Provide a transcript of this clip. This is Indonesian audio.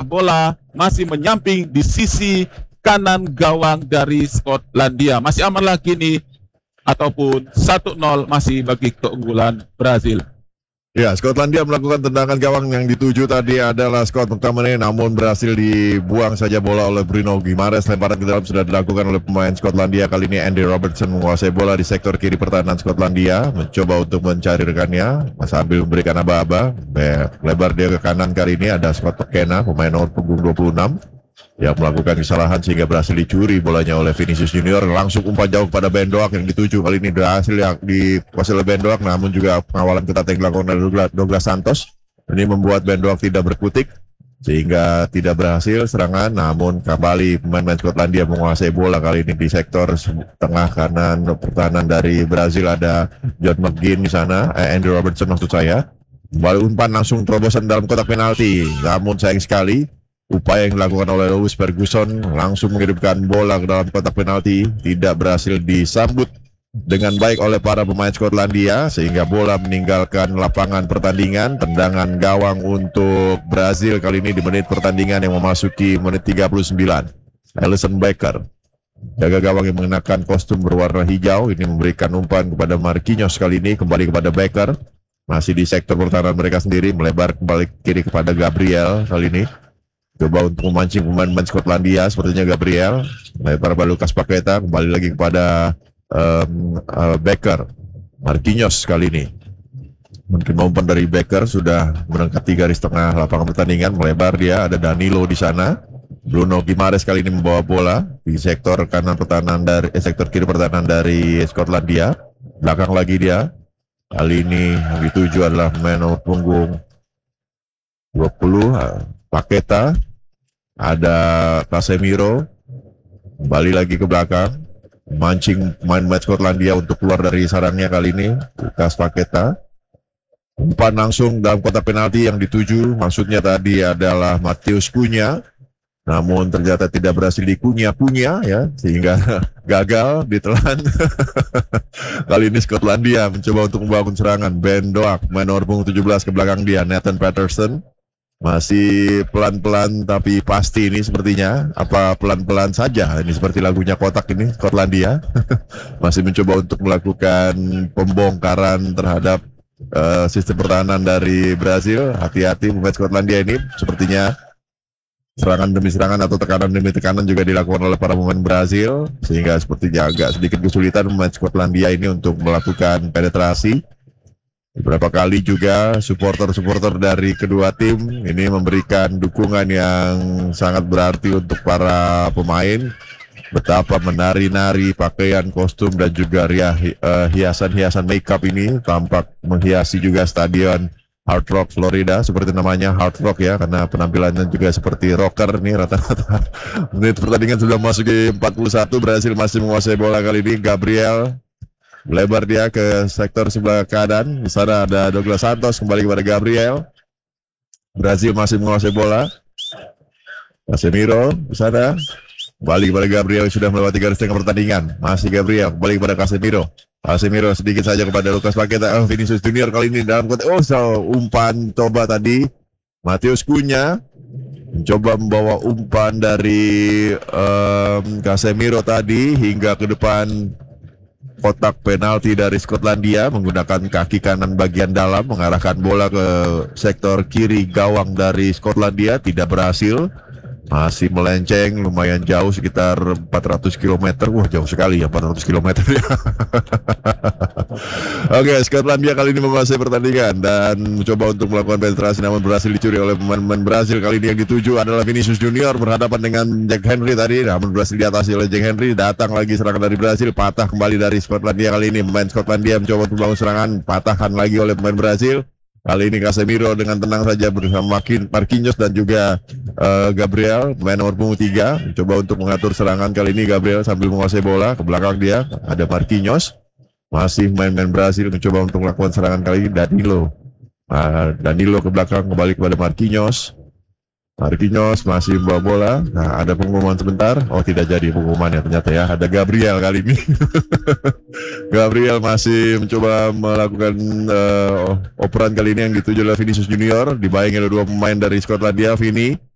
bola masih menyamping di sisi kanan gawang dari Skotlandia. Masih aman lagi nih, ataupun 1-0 masih bagi keunggulan Brazil. Ya, Skotlandia melakukan tendangan gawang yang dituju tadi adalah Scott McTominay, namun berhasil dibuang saja bola oleh Bruno Guimaraes. Lemparan ke dalam sudah dilakukan oleh pemain Skotlandia. Kali ini Andy Robertson menguasai bola di sektor kiri pertahanan Skotlandia, mencoba untuk mencari rekannya sambil memberikan aba-aba. Lebar dia ke kanan, kali ini ada Scott McKenna, pemain nomor punggung 26, yang melakukan kesalahan sehingga berhasil dicuri bolanya oleh Vinicius Junior. Langsung umpan jauh pada Ben Doak yang dituju. Kali ini berhasil yang dikuasai oleh Ben Doak, namun juga pengawalan ketat yang dilakukan oleh Douglas Santos. Ini membuat Ben Doak tidak berkutik sehingga tidak berhasil serangan, namun kembali pemain Skotlandia menguasai bola kali ini di sektor tengah kanan pertahanan dari Brazil. Ada John McGinn di sana, Andy Robertson maksud saya. Kembali umpan langsung terobosan dalam kotak penalti, namun sayang sekali upaya yang dilakukan oleh Lewis Ferguson langsung mengirimkan bola ke dalam kotak penalti tidak berhasil disambut dengan baik oleh para pemain Skotlandia sehingga bola meninggalkan lapangan pertandingan. Tendangan gawang untuk Brazil kali ini di menit pertandingan yang memasuki menit 39. Alisson Becker, jaga gawang yang mengenakan kostum berwarna hijau, ini memberikan umpan kepada Marquinhos. Kali ini kembali kepada Becker, masih di sektor pertahanan mereka sendiri, melebar kembali kiri kepada Gabriel. Kali ini coba untuk memancing pemain Skotlandia, sepertinya Gabriel lebar pada Lucas Paqueta, kembali lagi kepada Becker. Marquinhos kali ini mungkin umpan dari Becker sudah mendekati garis tengah lapangan pertandingan, melebar dia, ada Danilo di sana. Bruno Guimaraes kali ini membawa bola di sektor kanan pertahanan dari sektor kiri pertahanan dari Skotlandia. Belakang lagi dia, kali ini yang dituju adalah pemain nomor punggung 20 Paqueta, ada Casemiro, kembali lagi ke belakang, mancing pemain Skotlandia untuk keluar dari sarangnya. Kali ini Lucas Paqueta, umpan langsung dalam kotak penalti yang dituju, maksudnya tadi adalah Matheus Cunha, namun ternyata tidak berhasil dikunyah ya, sehingga gagal ditelan. Kali ini Skotlandia mencoba untuk membangun serangan. Ben Doak, pemain nomor punggung 17 ke belakang dia, Nathan Patterson. Masih pelan-pelan tapi pasti ini sepertinya. Apa pelan-pelan saja, ini seperti lagunya Kotak ini, Skotlandia. Masih mencoba untuk melakukan pembongkaran terhadap sistem pertahanan dari Brazil. Hati-hati pemain Skotlandia ini, sepertinya serangan demi serangan atau tekanan demi tekanan juga dilakukan oleh para pemain Brazil, sehingga sepertinya agak sedikit kesulitan pemain Skotlandia ini untuk melakukan penetrasi. Beberapa kali juga supporter-supporter dari kedua tim ini memberikan dukungan yang sangat berarti untuk para pemain. Betapa menari-nari pakaian, kostum, dan juga hiasan-hiasan makeup ini tampak menghiasi juga stadion Hard Rock Florida, seperti namanya Hard Rock ya, karena penampilannya juga seperti rocker nih rata-rata. Menit pertandingan sudah masuk ke 41, Brasil masih menguasai bola kali ini. Gabriel melebar dia ke sektor sebelah kanan. Di sana ada Douglas Santos, kembali kepada Gabriel. Brazil masih menguasai bola. Casemiro di sana, kembali kepada Gabriel, sudah melewati garis tengah pertandingan. Masih Gabriel, kembali kepada Casemiro. Casemiro sedikit saja kepada Lucas Paqueta. Vinicius Junior kali ini dalam konteks umpan coba tadi. Matheus Cunha mencoba membawa umpan dari Casemiro tadi hingga ke depan kotak penalti dari Skotlandia, menggunakan kaki kanan bagian dalam mengarahkan bola ke sektor kiri gawang dari Skotlandia, tidak berhasil. Masih melenceng lumayan jauh, sekitar 400 km. Wah, jauh sekali ya, 400 km ya. Oke, Skotlandia kali ini menguasai pertandingan dan mencoba untuk melakukan penetrasi, namun berhasil dicuri oleh pemain Brazil. Kali ini yang dituju adalah Vinicius Junior berhadapan dengan Jack Henry tadi, namun berhasil diatasi oleh Jack Henry. Datang lagi serangan dari Brazil, patah kembali dari Skotlandia. Kali ini pemain Skotlandia mencoba untuk membangun serangan, patahkan lagi oleh pemain Brazil. Kali ini Casemiro dengan tenang saja bersama Marquinhos dan juga Gabriel, pemain nomor punggung 3, mencoba untuk mengatur serangan. Kali ini Gabriel sambil menguasai bola, ke belakang dia ada Marquinhos. Masih main-main Brazil mencoba untuk melakukan serangan, kali ini Danilo ke belakang, kembali kepada Marquinhos. Marquinhos masih membawa bola. Nah, ada pengumuman sebentar. Oh, tidak jadi pengumumannya ternyata ya. Ada Gabriel kali ini. Gabriel masih mencoba melakukan operan kali ini yang dituju oleh Vinicius Junior. Dibayangi oleh dua pemain dari Skotlandia, Vini